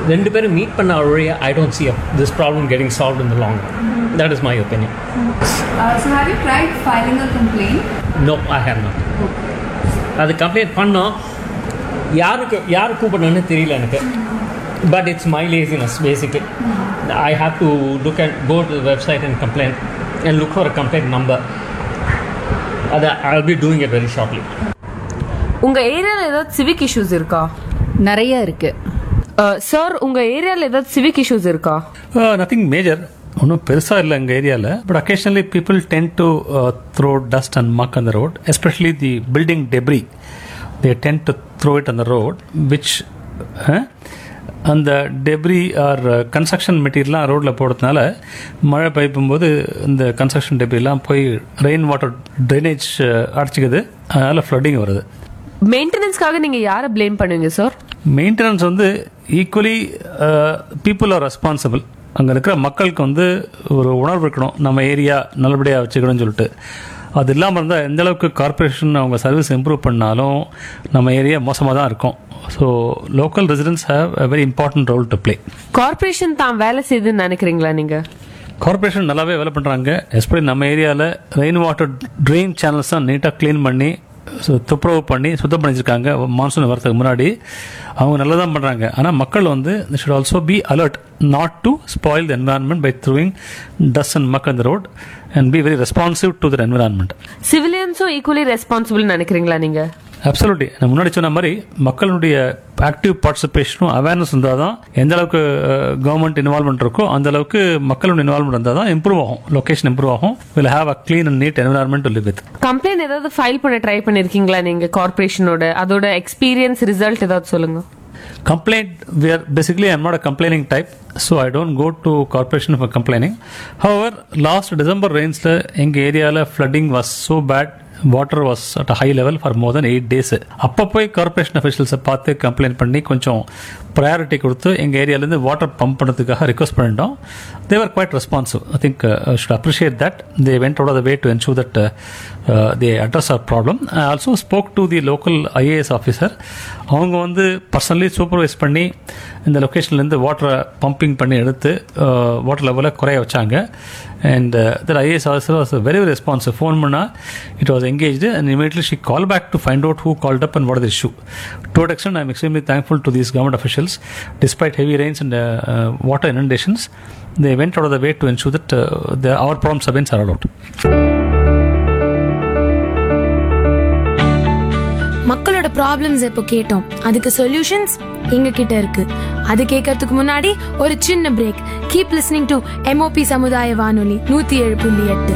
ரெண்டு பேரும் மீட் பண்ண ஒழிய I don't see this problem getting solved in the long run. That is my opinion. So have you tried filing a complaint? No, I have not. அது complaint பண்ணோம், யார் கூப்பிடணும்னு தெரியல எனக்கு. But it's my laziness basically. I have to go to the website and complain and look for a complaint number. I'll be doing it very shortly. உங்க ஏரியால ஏதாவது civic issues இருக்கா? நிறைய இருக்கு சார். உங்க ஏரியால ஏதாவது சிவிக் இஷ்யூஸ் இருக்கா? நத்திங் மேஜர், ஒன்றும் பெருசாக இல்லை எங்கள் ஏரியாவில். But occasionally people ten to throw dust and mug on the road, especially the building debris. They ten to throw it on the road which அந்த டெப்ரி ஆர் கன்ஸ்ட்ரக்ஷன் மெட்டீரியல்லாம் ரோட்டில் போடுறதுனால மழை பெய்யும்போது இந்த கன்ஸ்ட்ரக்ஷன் டெப்ரிலாம் போய் ரெயின் வாட்டர் ட்ரைனேஜ் அடைச்சிக்குது, அதனால் flooding வருது. மெயின்டெனன்ஸ்க்காக நீங்கள் யாரை ப்ளேம் பண்ணுவீங்க சார்? மெயின்டெனன்ஸ் வந்து ஈக்குவலி பீப்புள் ஆர் ரெஸ்பான்சிபிள். அங்கே இருக்கிற மக்களுக்கு வந்து ஒரு உணர்வு இருக்கணும், நம்ம ஏரியா நல்லபடியாக வச்சுக்கணும்னு சொல்லிட்டு. அது இல்லாமல் இருந்தால் எந்த அளவுக்கு கார்பரேஷன் அவங்க சர்வீஸ் இம்ப்ரூவ் பண்ணாலும் நம்ம ஏரியா மோசமாக தான் இருக்கும். So local residents have a very important role to play. Corporation தான் வேலை செய்யுதுன்னு நினைக்கிறீங்களா நீங்கள்? கார்பரேஷன் நல்லாவே வேலை பண்ணுறாங்க. எஸ்பெஷலி நம்ம ஏரியாவில் ரெயின் வாட்டர் ட்ரெயின் சேனல்ஸ் தான் நீட்டாக க்ளீன் பண்ணி துப்புரவு பண்ணி சுத்தம் பண்ணிச்சிருக்காங்க மான்சூன் வரதுக்கு முன்னாடி. அவங்க நல்லா தான் பண்ணுறாங்க. ஆனால் மக்கள் வந்து they should also be alert not to spoil the environment by throwing dust and muck on the road and be very responsive to the environment. சிவிலியன்ஸும் equally responsible நினைக்கிறீங்களா நீங்கள்? அப்சல்யூட்லி. நான் முன்னாடி சொன்ன மாதிரி மக்களுடைய ஆக்டிவ் பார்ட்டிசிபேஷனும் அவேர்னஸ் இருந்தால் தான், எந்த அளவுக்கு கவர்மெண்ட் இன்வால்மெண்ட் இருக்கோ அந்த அளவுக்கு மக்களோட இன்வால்மெண்ட் இருந்தால் தான் இம்ப்ரூவ் ஆகும், லொகேஷன் இம்ப்ரூவ் ஆகும். Will have a clean and NEET environment to live with. Complaint ஏதாவது ஃபைல் பண்ண ட்ரை பண்ணிருக்கீங்களா நீங்க கார்பரேஷனோட? அதோட எக்ஸ்பீரியன்ஸ் ரிசல்ட் ஏதாவது சொல்லுங்க. Complaint, basically I'm not a complaining type, so I don't go to corporation for complaining. However, last December rains எங்க ஏரியால flooding was so bad, water was at a high level for more than 8 days. அப்போ போய் corporation அஃபிஷியல்ஸை பார்த்து complaint பண்ணி கொஞ்சம் priority கொடுத்து எங்கள் ஏரியாலேருந்து water pump பண்ணுறதுக்காக ரிக்வஸ்ட் பண்ணிட்டோம். they were quite responsive. I think I should appreciate that. They went out of the way to ensure that they address our problem. I also spoke to the local IAS officer. அவங்க வந்து personally supervise பண்ணி இந்த லொக்கேஷன்லேருந்து வாட்டரை pumping பண்ணி எடுத்து water லெவலை குறைய வச்சாங்க. And that IAS officer was very responsive. Phone பண்ணால் it was engaged and immediately she called back to find out who called up and what is the issue. To that extent, I am extremely thankful to these government officials. Despite heavy rains and water inundations, they went out of the way to ensure that our problems have been sorted out. மக்களோட problems இப்போ கேட்டோம், அதுக்கு solutions எங்க கிட்ட இருக்கு. அது கேட்கறதுக்கு முன்னாடி ஒரு சின்ன break. Keep listening to MOP சமுதாய வானொலி 107.8.